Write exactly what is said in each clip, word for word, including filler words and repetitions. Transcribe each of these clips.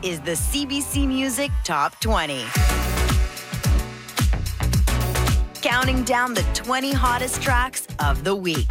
is the C B C Music Top twenty. Counting down the twenty hottest tracks of the week.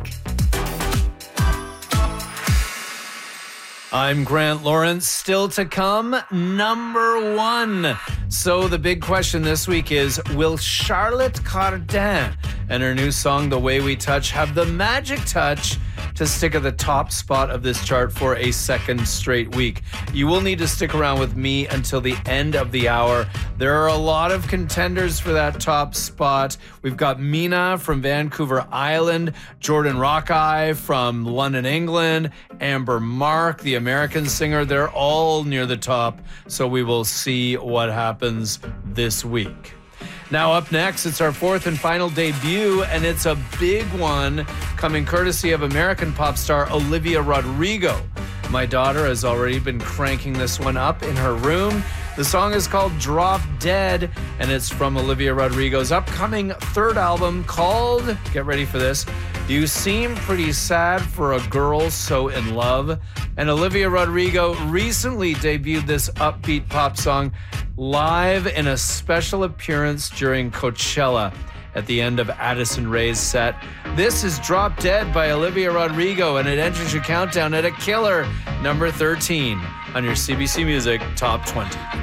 I'm Grant Lawrence. Still to come, number one. So the big question this week is, will Charlotte Cardin and her new song, The Way We Touch, have the magic touch to stick at the top spot of this chart for a second straight week? You will need to stick around with me until the end of the hour. There are a lot of contenders for that top spot. We've got Mina from Vancouver Island, Jordan Rockeye from London, England, Amber Mark, the American singer. They're all near the top, so we will see what happens this week. Now up next, it's our fourth and final debut, and it's a big one coming courtesy of American pop star Olivia Rodrigo. My daughter has already been cranking this one up in her room. The song is called Drop Dead, and it's from Olivia Rodrigo's upcoming third album called, get ready for this, You Seem Pretty Sad for a Girl So in Love. And Olivia Rodrigo recently debuted this upbeat pop song live in a special appearance during Coachella at the end of Addison Rae's set. This is Drop Dead by Olivia Rodrigo, and it enters your countdown at a killer number thirteen on your C B C Music Top twenty.